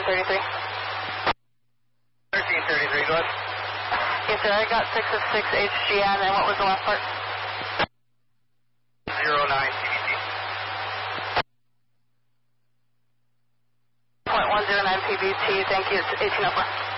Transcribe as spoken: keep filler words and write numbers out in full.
thirty-three. thirteen thirty-three, go ahead. Yes, sir, I got six of six H G N, and what was the last part? zero nine P B T. point one zero nine P B T, thank you, it's eighteen oh four.